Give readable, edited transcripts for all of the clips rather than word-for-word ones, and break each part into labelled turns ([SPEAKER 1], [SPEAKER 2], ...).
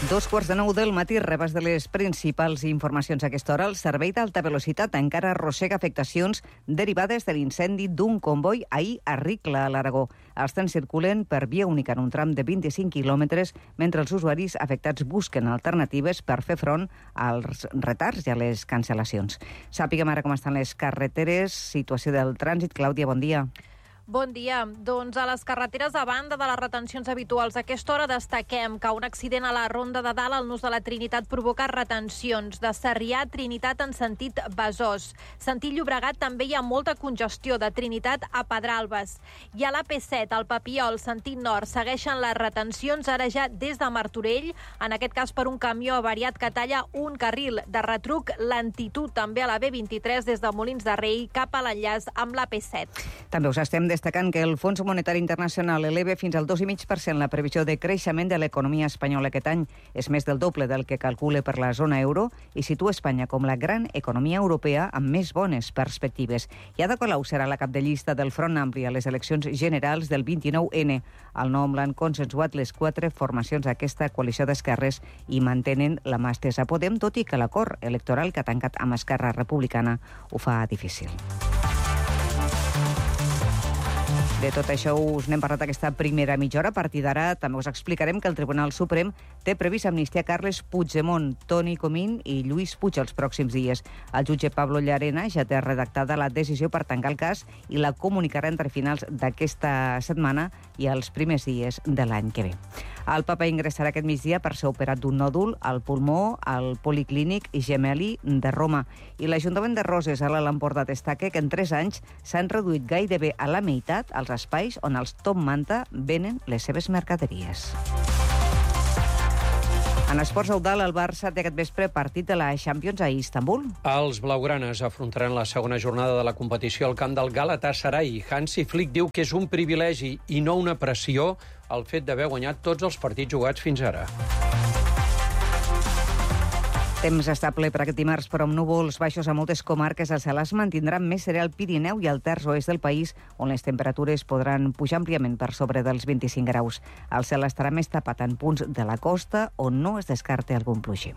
[SPEAKER 1] 2:15 del matí, rebàs de les principals informacions a aquesta hora. El servei d'alta velocitat encara arrossega afectacions derivades de l'incendi d'un comboi ahir a Ricla, a l'Aragó. Els trens circulen per via única en un tram de 25 quilòmetres, mentre els usuaris afectats busquen alternatives per fer front als retards i a les cancel·lacions. Sàpiguem ara com estan les carreteres, situació del trànsit. Clàudia, bon dia.
[SPEAKER 2] Bon dia. Doncs a les carreteres, a banda de les retencions habituals, a aquesta hora destaquem que un accident a la Ronda de Dalt al Nus de la Trinitat provoca retencions. De Sarrià a Trinitat en sentit Besòs. Sentit Llobregat també hi ha molta congestió, de Trinitat a Pedralbes. I a l'AP7, al Papiol, sentit nord, segueixen les retencions ara ja des de Martorell, en aquest cas per un camió avariat que talla un carril. De retruc, lentitud també a la B23 des de Molins de Rei cap a l'enllaç amb l'AP7.
[SPEAKER 1] També us estem destacant que el Fons Monetari Internacional eleva fins al 2,5% la previsió de creixement de l'economia espanyola aquest any. És més del doble del que calcula per la zona euro i situa Espanya com la gran economia europea amb més bones perspectives. I Ada Colau serà la cap de llista del Front Ampli a les eleccions generals del 29N. El nom l'han consensuat les 4 formacions d'aquesta coalició d'esquerres i mantenen la mà estesa a Podem, tot i que l'acord electoral que ha tancat amb Esquerra Republicana ho fa difícil. De tot això us n'hem parlat aquesta primera mitja hora. A partir d'ara també us explicarem que el Tribunal Suprem té previst amnistiar Carles Puigdemont, Toni Comín i Lluís Puig els pròxims dies. El jutge Pablo Llarena ja té redactada la decisió per tancar el cas i la comunicarà entre finals d'aquesta setmana i els primers dies de l'any que ve. El papa ingressarà aquest migdia per ser operat d'un nòdul al pulmó al Policlínic Gemelli de Roma. I l'Ajuntament de Roses, a l'Alt Empordà, destaca que en 3 anys s'han reduït gairebé a la meitat els espais on els Top Manta venen les seves mercaderies. En esports, Eudal, el Barça té aquest vespre partit de la Champions a Istanbul.
[SPEAKER 3] Els blaugranes afrontaran la segona jornada de la competició al camp del Galatasaray. Hansi Flick diu que és un privilegi i no una pressió el fet d'haver guanyat tots els partits jugats fins ara.
[SPEAKER 1] Temps estable per aquest dimarts, però amb núvols baixos a moltes comarques. El cel es mantindrà més serè al Pirineu i al terç oest del país, on les temperatures podran pujar àmpliament per sobre dels 25 graus. El cel estarà més tapat en punts de la costa, on no es descarta algun ploixer.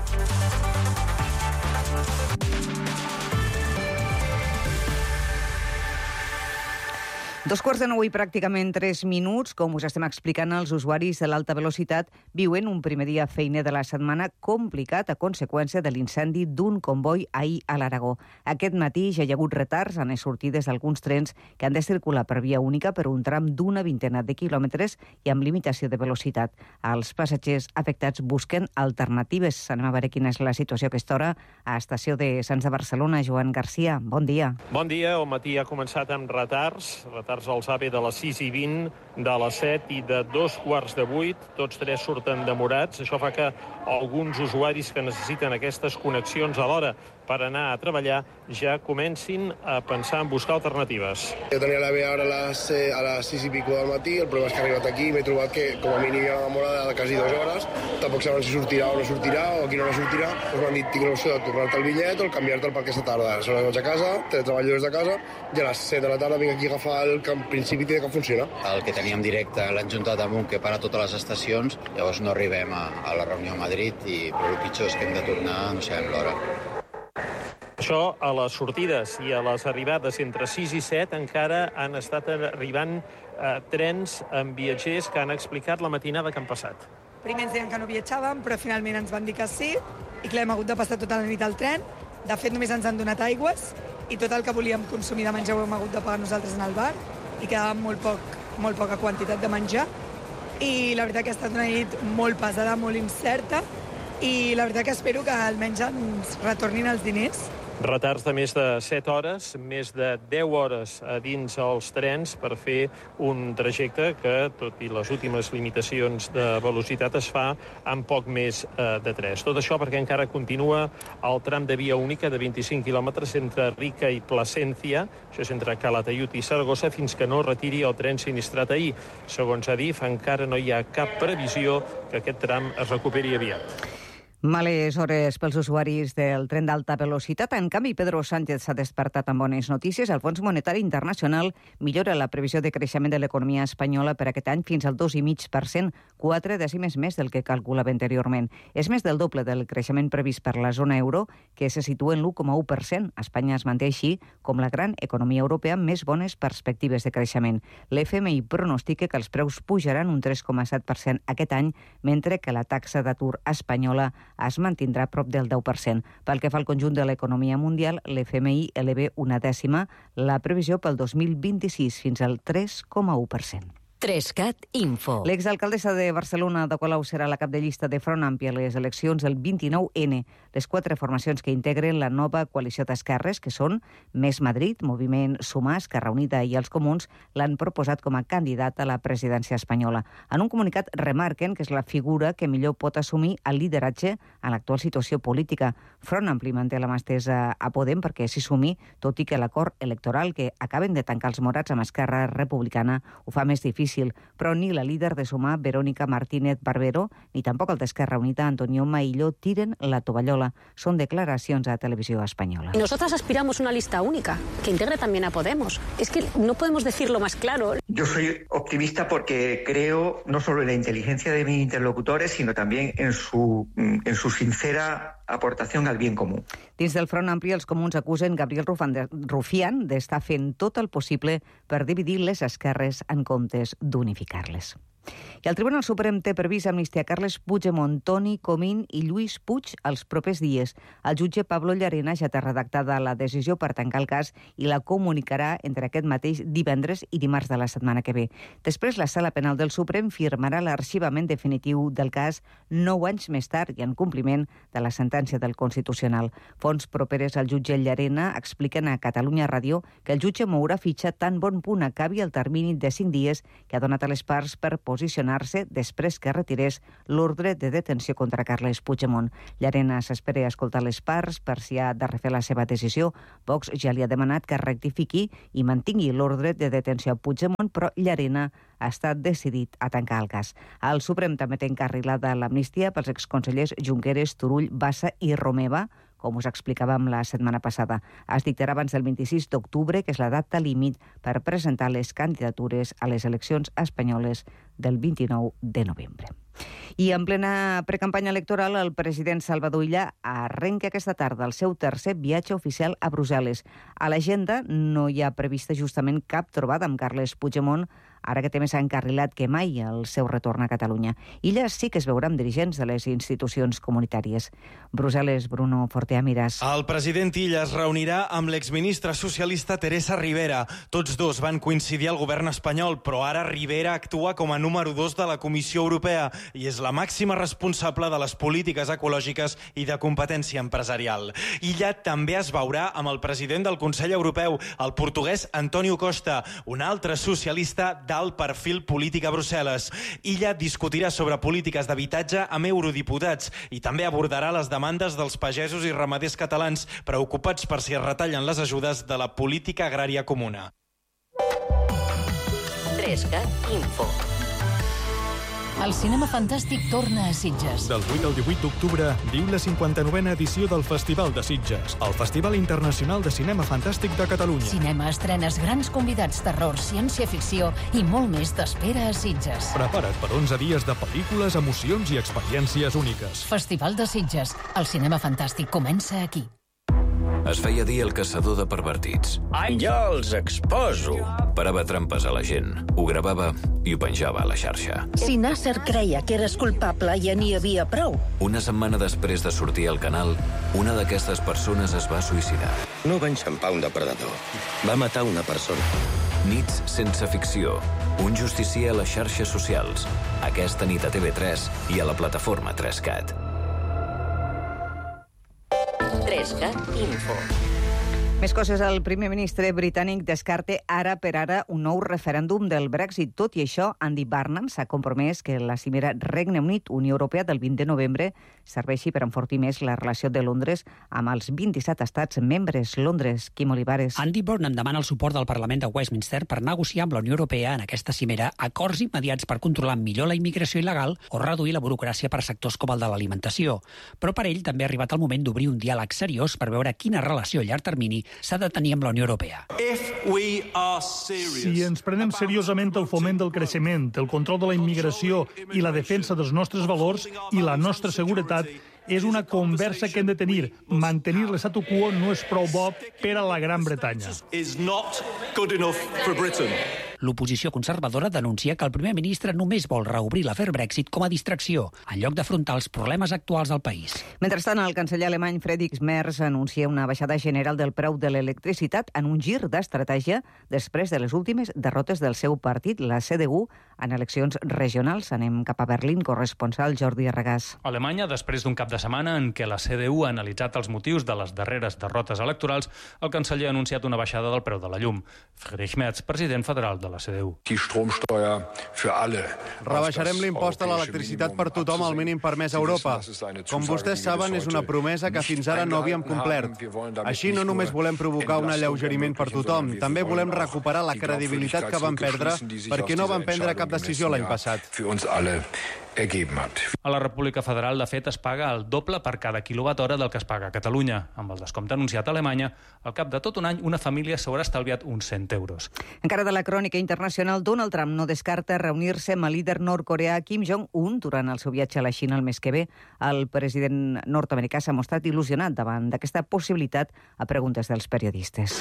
[SPEAKER 1] 2:15 i pràcticament 3 minuts. Com us estem explicant, els usuaris de l'alta velocitat viuen un primer dia feiner de la setmana complicat a conseqüència de l'incendi d'un comboi ahir a l'Aragó. Aquest matí ja hi ha hagut retards en les sortides d'alguns trens que han de circular per via única per un tram d'una vintena de quilòmetres i amb limitació de velocitat. Els passatgers afectats busquen alternatives. Anem a veure quina és la situació a aquesta hora a Estació de Sants de Barcelona. Joan Garcia, bon dia.
[SPEAKER 4] Bon dia. El matí ha començat amb retards als AVE de les 6:20, de les 7 i de 7:15. Tots 3 surten demorats. Això fa que alguns usuaris que necessiten aquestes connexions alhora per anar a treballar ja comencin a pensar en buscar alternatives.
[SPEAKER 5] Jo tenia l'AVE ara a les 6 i pico del matí. El problema és que he arribat aquí i m'he trobat que com a mínim hi ha una demora de quasi 2 hores. Tampoc saben si sortirà o no sortirà o a quina hora sortirà. Doncs m'han dit, tinc l'opció de tornar-te el bitllet o el canviar-te per aquesta tarda. Aleshores vaig a casa, treballo des de casa i a les 7 de la tarda vinc aquí a agafar el que en principi té que funcionar.
[SPEAKER 6] El que teníem directe l'han juntat amb un que para totes les estacions, llavors no arribem a la reunió a Madrid, però el pitjor és que hem de tornar, no sabem l'hora.
[SPEAKER 4] Això a les sortides i a les arribades entre 6 i 7 encara han estat arribant trens amb viatgers que han explicat la matinada que han passat.
[SPEAKER 7] Primer ens deien que no viatjàvem, però finalment ens van dir que sí, i clar, hem hagut de passar tota la nit al tren. De fet, només ens han donat aigües i tot el que volíem consumir de menjar ho hem hagut de pagar nosaltres en el bar i quedava molt poca quantitat de menjar. I la veritat que ha estat una nit molt pesada, molt incerta, i la veritat que espero que almenys ens retornin els diners.
[SPEAKER 4] Retards de més de 7 hores, més de 10 hores a dins els trens per fer un trajecte que, tot i les últimes limitacions de velocitat, es fa en poc més de 3. Tot això perquè encara continua el tram de via única de 25 quilòmetres entre Rica i Plasencia, això és entre Calatayud i Saragossa, fins que no retiri el tren sinistrat ahir. Segons Adif, encara no hi ha cap previsió que aquest tram es recuperi aviat.
[SPEAKER 1] Males hores pels usuaris del tren d'alta velocitat. En canvi, Pedro Sánchez s'ha despertat amb bones notícies. El Fons Monetari Internacional millora la previsió de creixement de l'economia espanyola per aquest any fins al 2,5%, 4 dècimes més del que calculava anteriorment. És més del doble del creixement previst per la zona euro, que se situa en l'1,1%. Espanya es manté així com la gran economia europea amb més bones perspectives de creixement. L'FMI pronostica que els preus pujaran un 3,7% aquest any, mentre que la taxa d'atur espanyola es mantindrà a prop del 10%. Pel que fa al conjunt de l'economia mundial, l'FMI eleva una dècima la previsió pel 2026 fins al 3,1%.
[SPEAKER 8] 3CAT Info.
[SPEAKER 1] L'exalcaldessa de Barcelona, Ada Colau, serà la cap de llista de Front Ampli a les eleccions del 29N. Les 4 formacions que integren la nova coalició d'esquerres, que són Més Madrid, Moviment Sumar, Esquerra Unida i els Comuns, l'han proposat com a candidat a la presidència espanyola. En un comunicat remarquen que és la figura que millor pot assumir el lideratge en l'actual situació política. Front Ampli manté la mà estesa a Podem perquè s'hi sumi, tot i que l'acord electoral que acaben de tancar els morats amb Esquerra Republicana ho fa més difícil, però ni la líder de Sumar, Verónica Martínez Barbero, ni tampoc el d'Esquerra Unida, Antonio Maillo, tiren la tovallola. Són declaracions a Televisió Espanyola.
[SPEAKER 9] Nosotras aspiramos a una lista única, que integre también a Podemos. Es que no podemos decirlo más claro.
[SPEAKER 10] Yo soy optimista porque creo no solo en la inteligencia de mis interlocutores, sino también en su sincera aportación al bien comú.
[SPEAKER 1] Dins del Front Ampli, els comuns acusen Gabriel Rufián d'estar fent tot el possible per dividir les esquerres en comptes d'unificar-les. I el Tribunal Suprem té previst amnistiar Carles Puigdemont, Toni Comín i Lluís Puig els propers dies. El jutge Pablo Llarena ja té redactada la decisió per tancar el cas i la comunicarà entre aquest mateix divendres i dimarts de la setmana que ve. Després, la Sala Penal del Suprem firmarà l'arxivament definitiu del cas 9 anys més tard i en compliment de la sentència del Constitucional. Fonts properes al jutge Llarena expliquen a Catalunya Ràdio que el jutge mourà fitxa tan bon punt acabi el termini de 5 dies que ha donat a les parts per posicionar-se després que retirés l'ordre de detenció contra Carles Puigdemont. Llarena s'espera escoltar les parts per si ha de refer la seva decisió. Vox ja li ha demanat que rectifiqui i mantingui l'ordre de detenció a Puigdemont, però Llarena ha estat decidit a tancar el cas. El Suprem també té encarrilada l'amnistia pels exconsellers Junqueras, Turull, Bassa i Romeva, com us explicàvem la setmana passada. Es dictarà abans del 26 d'octubre, que és la data límit per presentar les candidatures a les eleccions espanyoles del 29 de novembre. I en plena precampanya electoral, el president Salvador Illa arrenca aquesta tarda el seu tercer viatge oficial a Brussel·les. A l'agenda no hi ha prevista justament cap trobada amb Carles Puigdemont, ara que té més encarrilat que mai el seu retorn a Catalunya. Illa sí que es veurà amb dirigents de les institucions comunitàries. Brussel·les, Bruno Fortea Miras.
[SPEAKER 11] El president Illa es reunirà amb l'exministra socialista Teresa Ribera. Tots dos van coincidir al govern espanyol, però ara Ribera actua com a número 2 de la Comissió Europea i és la màxima responsable de les polítiques ecològiques i de competència empresarial. Illa també es veurà amb el president del Consell Europeu, el portuguès António Costa, un altre socialista d'alt perfil polític a Brussel·les. Illa discutirà sobre polítiques d'habitatge amb eurodiputats i també abordarà les demandes dels pagesos i ramaders catalans preocupats per si es retallen les ajudes de la política agrària comuna.
[SPEAKER 8] 3CAT Info. El cinema fantàstic torna a Sitges.
[SPEAKER 12] Del 8 al 18 d'octubre viu la 59a edició del Festival de Sitges, el Festival Internacional de Cinema Fantàstic de Catalunya.
[SPEAKER 8] Cinema, estrenes, grans convidats, terror, ciència-ficció i molt més t'espera a Sitges.
[SPEAKER 12] Prepara't per 11 dies de pel·lícules, emocions i experiències úniques.
[SPEAKER 8] Festival de Sitges. El cinema fantàstic comença aquí.
[SPEAKER 13] Es feia dir el caçador de pervertits.
[SPEAKER 14] Jo els exposo.
[SPEAKER 13] Parava trampes a la gent, ho gravava i ho penjava a la xarxa.
[SPEAKER 15] Si Nasser creia que eres culpable, ja n'hi havia prou.
[SPEAKER 13] Una setmana després de sortir al canal, una d'aquestes persones es va suïcidar.
[SPEAKER 14] No va enxampar un depredador. Va matar una persona.
[SPEAKER 13] Nits sense ficció. Un justicier a les xarxes socials. Aquesta nit a TV3 i a la plataforma 3CAT.
[SPEAKER 8] 3CAT Info.
[SPEAKER 1] Més coses. El primer ministre britànic descarta ara per ara un nou referèndum del Brexit. Tot i això, Andy Burnham s'ha compromès que la cimera Regne Unit-Unió Europea del 20 de novembre serveixi per enfortir més la relació de Londres amb els 27 estats membres. Londres, Quim Olivares.
[SPEAKER 16] Andy Burnham demana el suport del Parlament de Westminster per negociar amb la Unió Europea en aquesta cimera acords immediats per controlar millor la immigració il·legal o reduir la burocràcia per sectors com el de l'alimentació. Però per ell també ha arribat el moment d'obrir un diàleg seriós per veure quina relació a llarg termini s'ha de tenir amb la Unió Europea.
[SPEAKER 17] Si ens prenem seriosament el foment del creixement, el control de la immigració i la defensa dels nostres valors i la nostra seguretat, és una conversa que hem de tenir. Mantenir l'statu quo no és prou bo per a la Gran Bretanya.
[SPEAKER 16] L'oposició conservadora denuncia que el primer ministre només vol reobrir l'afer Brexit com a distracció, en lloc d'afrontar els problemes actuals del país.
[SPEAKER 1] Mentrestant, el canceller alemany Friedrich Merz anuncia una baixada general del preu de l'electricitat en un gir d'estratègia després de les últimes derrotes del seu partit, la CDU, en eleccions regionals. Anem cap a Berlín, corresponsal Jordi Arregàs.
[SPEAKER 18] Alemanya, després d'un cap de setmana en què la CDU ha analitzat els motius de les darreres derrotes electorals, el canceller ha anunciat una baixada del preu de la llum. Friedrich Merz, president federal de la CDU.
[SPEAKER 19] Rebaixarem l'impost a l'electricitat per tothom al mínim permès a Europa. Com vostès saben, és una promesa que fins ara no havíem complert. Així no només volem provocar un alleugeriment per tothom, també volem recuperar la credibilitat que vam perdre perquè no vam prendre cap decisió l'any passat.
[SPEAKER 18] A la República Federal, de fet, es paga el doble per cada quilowatt-hora del que es paga a Catalunya. Amb el descompte anunciat a Alemanya, al cap de tot un any, una família s'haurà estalviat uns 100 euros.
[SPEAKER 1] Encara de la crònica internacional, Donald Trump no descarta reunir-se amb el líder nord-coreà Kim Jong-un durant el seu viatge a la Xina el mes que ve. El president nord-americà s'ha mostrat il·lusionat davant d'aquesta possibilitat a preguntes dels periodistes.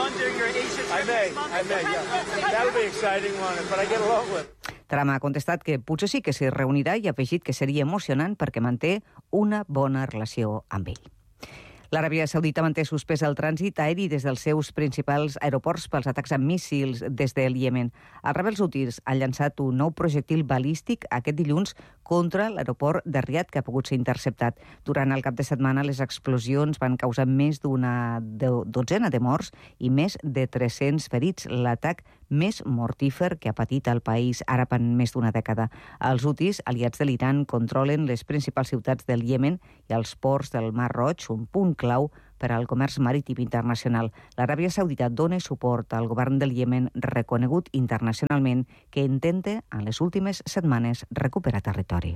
[SPEAKER 1] Trump ha contestat que potser sí que s'hi reunirà i ha afegit que seria emocionant perquè manté una bona relació amb ell. L'Aràbia Saudita manté suspès el trànsit aeri des dels seus principals aeroports pels atacs amb míssils des del Iemen. Els rebels houthis han llançat un nou projectil balístic aquest dilluns contra l'aeroport de Riad, que ha pogut ser interceptat. Durant el cap de setmana, les explosions van causar més d'una dotzena de morts i més de 300 ferits. L'atac més mortífer que ha patit el país ara per més d'una dècada. Els houthis, aliats de l'Iran, controlen les principals ciutats del Iemen i els ports del Mar Roig, un punt clau per al comerç marítim internacional. L'Aràbia Saudita dona suport al govern del Iemen, reconegut internacionalment, que intenta, en les últimes setmanes, recuperar territori.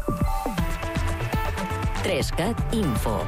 [SPEAKER 8] 3CAT Info.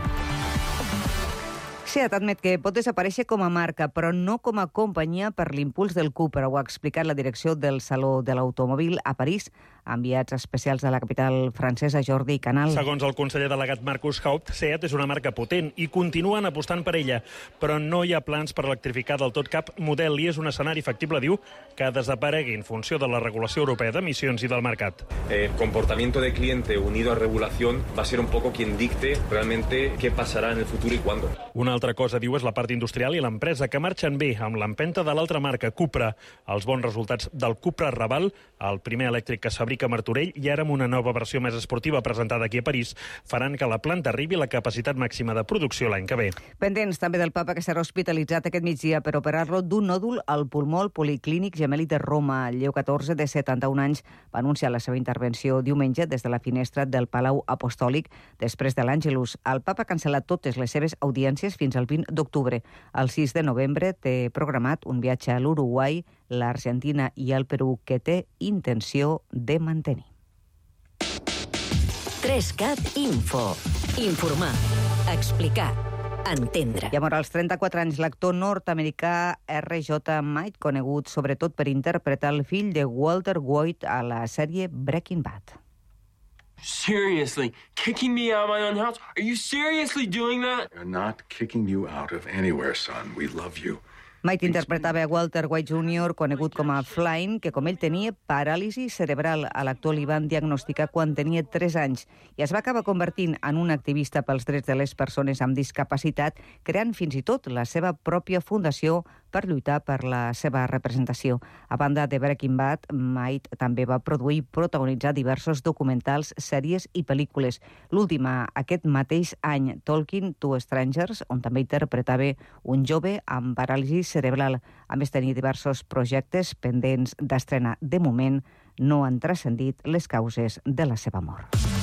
[SPEAKER 1] Seat admet que pot desaparèixer com a marca, però no com a companyia per l'impuls del Cupra. Ho ha explicat la direcció del Saló de l'Automòbil a París, enviats especials de la capital francesa, Jordi Canal.
[SPEAKER 20] Segons el conseller delegat Markus Haupt, Seat és una marca potent i continuen apostant per ella, però no hi ha plans per electrificar del tot cap model i és un escenari factible, diu, que desaparegui en funció de la regulació europea d'emissions i del mercat.
[SPEAKER 21] El comportamiento de cliente unido a regulación va a ser un poco quien dicte realmente qué pasará en el futuro y cuándo.
[SPEAKER 20] Una altra cosa, diu, és la part industrial i l'empresa, que marxen bé amb l'empenta de l'altra marca, Cupra. Els bons resultats del Cupra Raval, el primer elèctric que es fabrica a Martorell, i ara amb una nova versió més esportiva presentada aquí a París, faran que la planta arribi a la capacitat màxima de producció l'any que ve.
[SPEAKER 1] Pendents també del papa, que serà hospitalitzat aquest migdia per operar-lo d'un nòdul al pulmó al Policlínic Gemelli de Roma. Lleó XIV, de 71 anys, va anunciar la seva intervenció diumenge des de la finestra del Palau Apostòlic després de l'Àngelus. El papa ha cancel·lat totes les seves audiències fins al 20 d'octubre. El 6 de novembre té programat un viatge a l'Uruguai, l'Argentina i el Perú, que té intenció de mantenir.
[SPEAKER 8] 3CAT Info. Informar, explicar, entendre.
[SPEAKER 1] I a als 34 anys, l'actor nord-americà R.J. White, conegut sobretot per interpretar el fill de Walter White a la sèrie Breaking Bad.
[SPEAKER 22] Seriously, kicking me out of my own house? Are you seriously doing that?
[SPEAKER 23] We're not kicking you out of anywhere, son. We love you.
[SPEAKER 1] White interpretava a Walter White Jr., conegut com a Flynn, que com ell tenia paràlisi cerebral. A l'actor li van diagnosticar quan tenia 3 anys i es va acabar convertint en un activista pels drets de les persones amb discapacitat, creant fins i tot la seva pròpia fundació per lluitar per la seva representació. A banda de Breaking Bad, Might també va produir i protagonitzar diversos documentals, sèries i pel·lícules. L'última, aquest mateix any, Talking to Strangers, on també interpretava un jove amb paràlisi cerebral. A més, tenia diversos projectes pendents d'estrena. De moment, no han transcendit les causes de la seva mort.